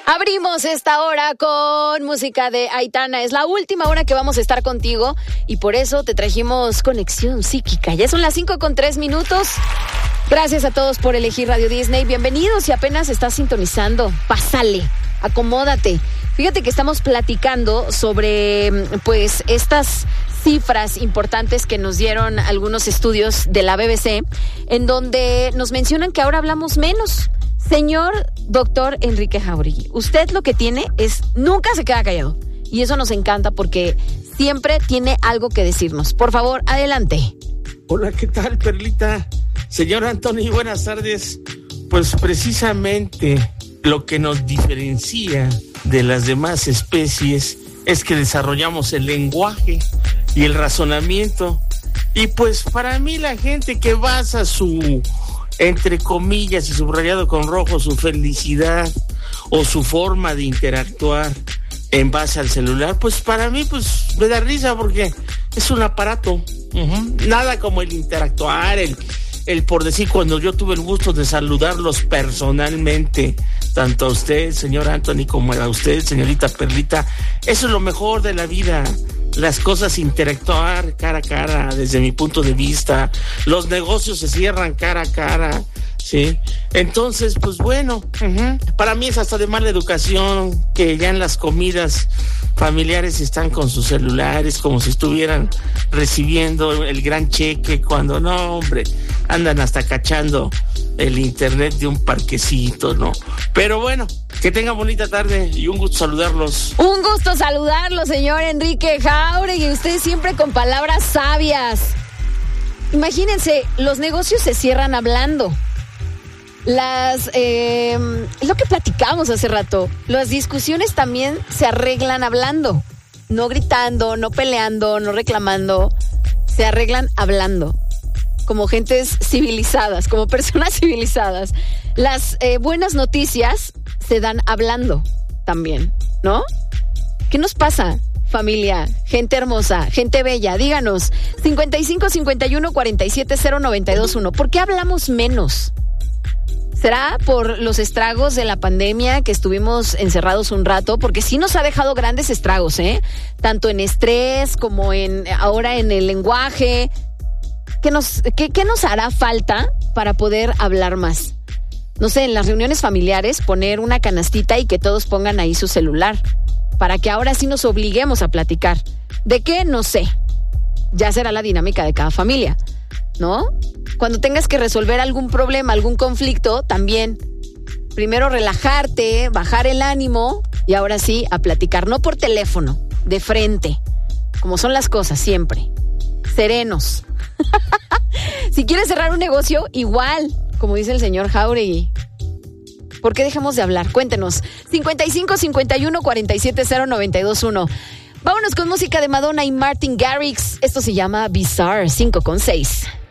Abrimos esta hora con música de Aitana. Es la última hora que vamos a estar contigo y por eso te trajimos Conexión Psíquica. Ya son las 5:03. Gracias a todos por elegir Radio Disney. Bienvenidos si apenas estás sintonizando. Pásale, acomódate. Fíjate que estamos platicando sobre, pues, estas cifras importantes que nos dieron algunos estudios de la BBC, en donde nos mencionan que ahora hablamos menos. Señor doctor Enrique Jauregui, usted lo que tiene es, nunca se queda callado. Y eso nos encanta porque siempre tiene algo que decirnos. Por favor, adelante. Hola, ¿qué tal, Perlita? Señor Anthony, buenas tardes. Pues precisamente lo que nos diferencia de las demás especies es que desarrollamos el lenguaje y el razonamiento. Y pues para mí la gente que basa su, entre comillas y subrayado con rojo, su felicidad o su forma de interactuar en base al celular, pues para mí pues me da risa porque es un aparato. Nada como el interactuar, el por decir, cuando yo tuve el gusto de saludarlos personalmente, tanto a usted, señor Anthony, como a usted, señorita Perlita, eso es lo mejor de la vida. Las cosas, interactuar cara a cara, desde mi punto de vista. Los negocios se cierran cara a cara, ¿sí? Entonces, pues bueno, para mí es hasta de mala educación que ya en las comidas familiares están con sus celulares como si estuvieran recibiendo el gran cheque, cuando no, hombre, andan hasta cachando el internet de un parquecito, ¿no? Pero bueno, que tengan bonita tarde y un gusto saludarlos. Un gusto saludarlo, señor Enrique Jauregui, y usted siempre con palabras sabias. Imagínense, los negocios se cierran hablando. Es lo que platicábamos hace rato. Las discusiones también se arreglan hablando. No gritando, no peleando, no reclamando. Se arreglan hablando. Como gentes civilizadas, como personas civilizadas. Las buenas noticias se dan hablando también, ¿no? ¿Qué nos pasa, familia? Gente hermosa, gente bella, díganos. 55 51 47 0921. ¿Por qué hablamos menos? ¿Será por los estragos de la pandemia, que estuvimos encerrados un rato? Porque sí nos ha dejado grandes estragos, tanto en estrés como ahora en el lenguaje. ¿Qué nos hará falta para poder hablar más? No sé, en las reuniones familiares poner una canastita y que todos pongan ahí su celular, para que ahora sí nos obliguemos a platicar. ¿De qué? No sé. Ya será la dinámica de cada familia, ¿no? Cuando tengas que resolver algún problema, algún conflicto, también primero relajarte, bajar el ánimo y ahora sí a platicar, no por teléfono, de frente, como son las cosas siempre, serenos. Si quieres cerrar un negocio, igual, como dice el señor Jauregui. ¿Por qué dejamos de hablar? Cuéntenos. 55 51 47 0921. Vámonos con música de Madonna y Martin Garrix. Esto se llama Bizarre, 5:06.